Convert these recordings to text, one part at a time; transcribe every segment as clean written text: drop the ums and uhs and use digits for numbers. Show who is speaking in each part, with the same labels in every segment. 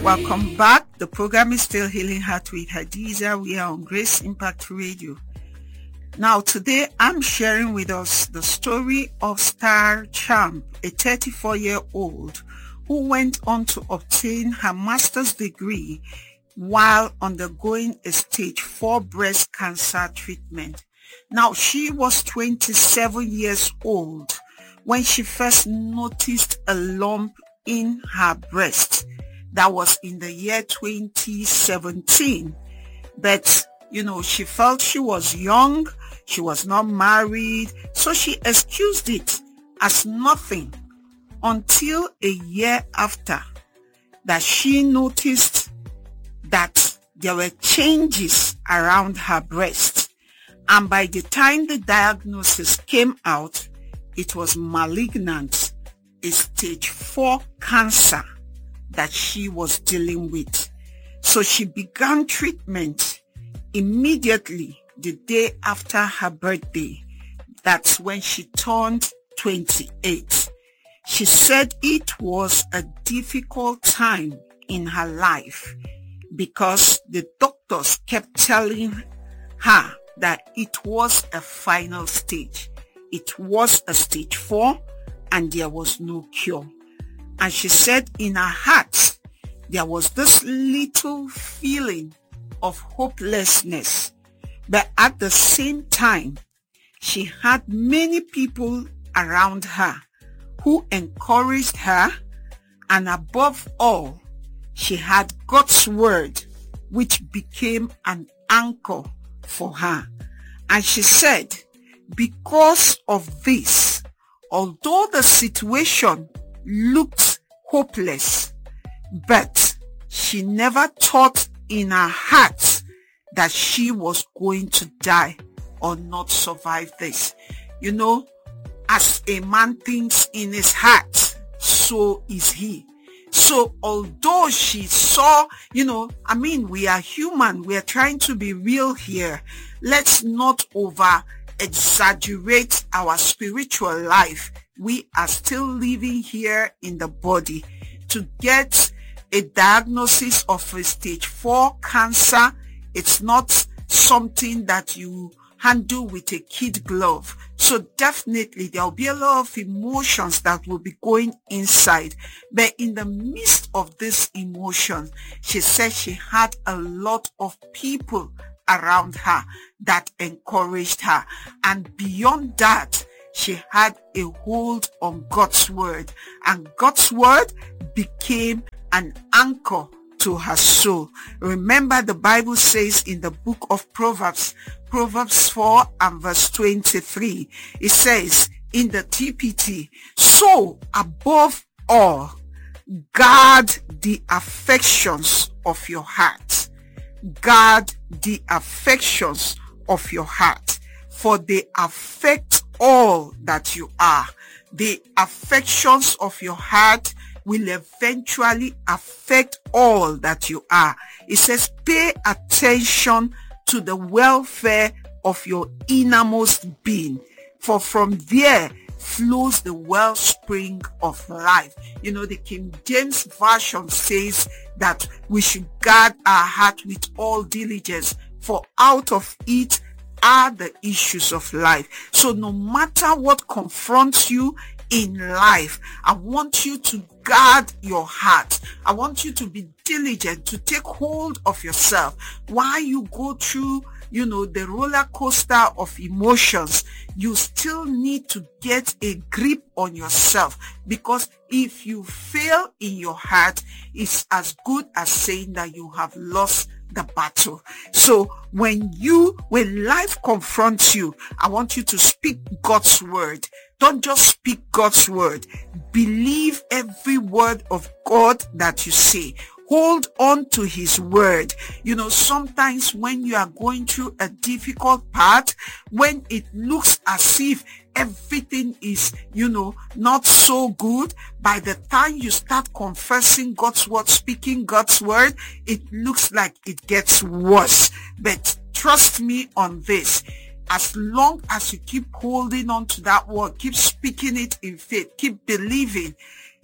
Speaker 1: Welcome back. The program is still Healing Heart with Hadiza. We are on Grace Impact Radio. Now today I'm sharing with us the story of Star Champ, a 34-year-old who went on to obtain her master's degree while undergoing a stage 4 breast cancer treatment. Now she was 27 years old when she first noticed a lump in her breast. That was in the year 2017. But, she felt she was young, she was not married, so she excused it as nothing until a year after that she noticed that there were changes around her breast. And by the time the diagnosis came out, it was malignant, a stage 4 cancer that she was dealing with. So she began treatment immediately the day after her birthday. That's when she turned 28. She said it was a difficult time in her life because the doctors kept telling her that it was a final stage. It was a stage 4 and there was no cure. And she said in her heart, there was this little feeling of hopelessness. But at the same time, she had many people around her who encouraged her. And above all, she had God's word, which became an anchor for her. And she said, because of this, although the situation looked hopeless, but she never thought in her heart that she was going to die or not survive this. As a man thinks in his heart, so is he. So although she saw, we are human, we are trying to be real here. Let's not over exaggerate our spiritual life. We are still living here in the body. To get a diagnosis of a stage 4 cancer, it's not something that you handle with a kid glove. So definitely there will be a lot of emotions that will be going inside. But in the midst of this emotion, she said she had a lot of people around her that encouraged her. And beyond that, she had a hold on God's word. And God's word became an anchor to her soul. Remember, the Bible says in the book of Proverbs 4 and verse 23, it says in the TPT, so above all, guard the affections of your heart. Guard the affections of your heart, for they affect all that you are. The affections of your heart will eventually affect all that you are. It says, pay attention to the welfare of your innermost being, for from there flows the wellspring of life. The King James Version says that we should guard our heart with all diligence, for out of it are the issues of life. So no matter what confronts you in life, I want you to guard your heart. I want you to be diligent, to take hold of yourself while you go through the roller coaster of emotions. You still need to get a grip on yourself, because if you fail in your heart, it's as good as saying that you have lost the battle. So when life confronts you, I want you to speak God's word. Don't just speak God's word. Believe every word of God that you say. Hold on to his word. Sometimes when you are going through a difficult part, when it looks as if everything is, not so good, by the time you start confessing God's word, speaking God's word, it looks like it gets worse. But trust me on this. As long as you keep holding on to that word, keep speaking it in faith, keep believing,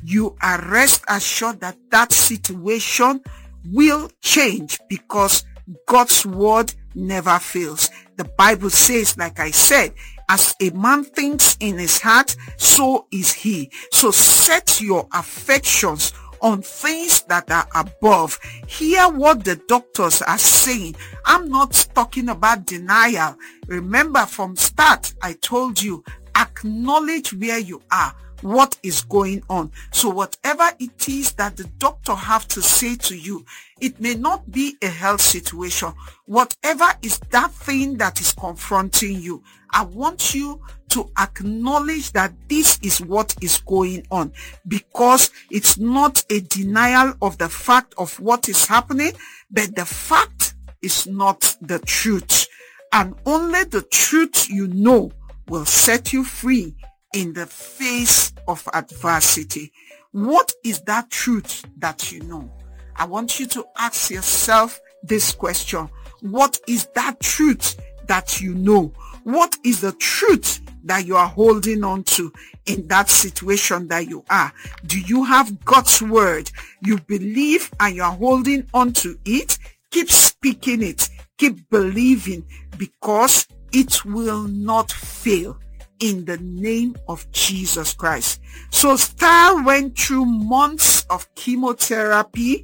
Speaker 1: you are rest assured that that situation will change, because God's word never fails. The Bible says, like I said, as a man thinks in his heart, so is he. So set your affections on things that are above. Hear what the doctors are saying. I'm not talking about denial. Remember, from start, I told you, acknowledge where you are, what is going on. So whatever it is that the doctor have to say to you, it may not be a health situation. Whatever is that thing that is confronting you, I want you to acknowledge that this is what is going on, because it's not a denial of the fact of what is happening, but the fact is not the truth. And only the truth you know will set you free in the face of adversity. What is that truth that you know? I want you to ask yourself this question. What is that truth that you know? What is the truth that you are holding on to in that situation that you are? Do you have God's word? You believe and you are holding on to it? Keep speaking it. Keep believing, because it will not fail in the name of Jesus Christ. So Star went through months of chemotherapy.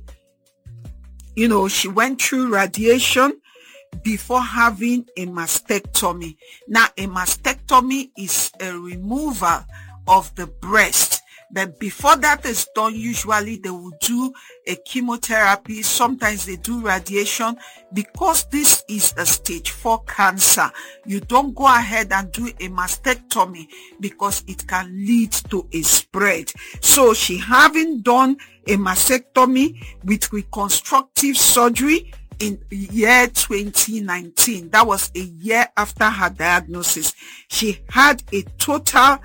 Speaker 1: She went through radiation before having a mastectomy. Now, a mastectomy is a removal of the breast. But before that is done, usually they will do a chemotherapy. Sometimes they do radiation. Because this is a stage 4 cancer, you don't go ahead and do a mastectomy, because it can lead to a spread. So she having done a mastectomy with reconstructive surgery in year 2019. That was a year after her diagnosis. She had a total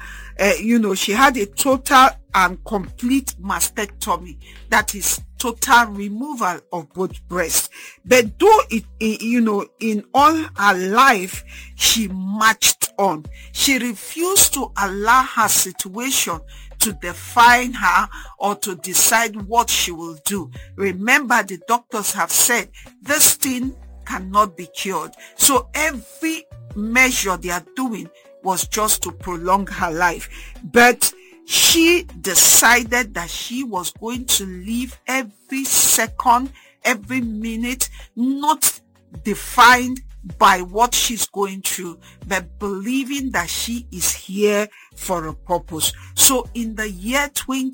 Speaker 1: and complete mastectomy. That is total removal of both breasts. But though in all her life, she marched on. She refused to allow her situation to define her or to decide what she will do. Remember, the doctors have said this thing cannot be cured. So every measure they are doing was just to prolong her life. But she decided that she was going to live every second, every minute, not defined by what she's going through, but believing that she is here for a purpose. So in the year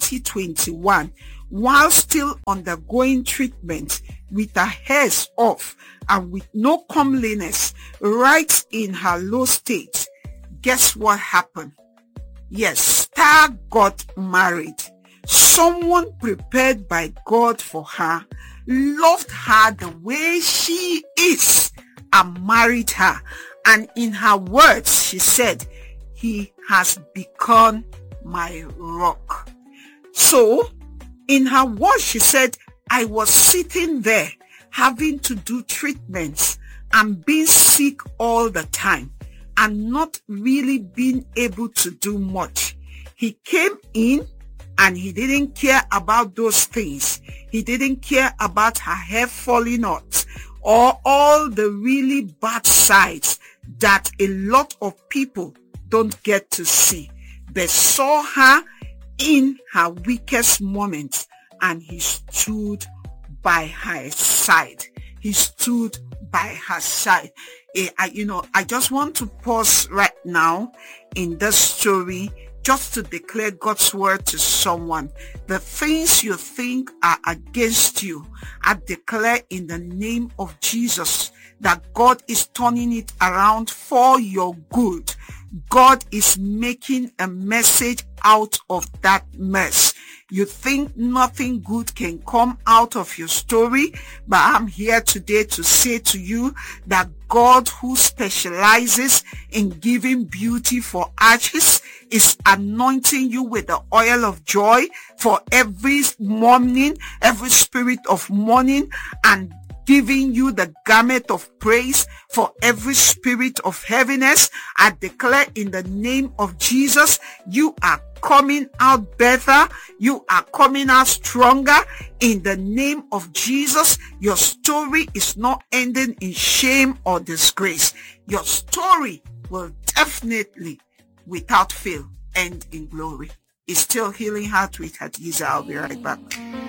Speaker 1: 2021, while still undergoing treatment with her hairs off and with no comeliness, right in her low state, guess what happened? Yes, Star got married. Someone prepared by God for her, loved her the way she is, and married her. And in her words, she said, "He has become my rock." So in her words, she said, "I was sitting there having to do treatments and being sick all the time and not really being able to do much. He came in and he didn't care about those things. He didn't care about her hair falling out or all the really bad sides that a lot of people don't get to see, but saw her in her weakest moments, and he stood by her side. He stood by her side. I just want to pause right now in this story just to declare God's word to someone. The things you think are against you, I declare in the name of Jesus that God is turning it around for your good. God is making a message out of that mess. You think nothing good can come out of your story, but I'm here today to say to you that God, who specializes in giving beauty for ashes, is anointing you with the oil of joy for every mourning, every spirit of mourning, and giving you the garment of praise for every spirit of heaviness. I declare in the name of Jesus, you are coming out better. You are coming out stronger in the name of Jesus. Your story is not ending in shame or disgrace. Your story will definitely, without fail, end in glory. It's still Healing Heart with Hadiza. I'll be right back.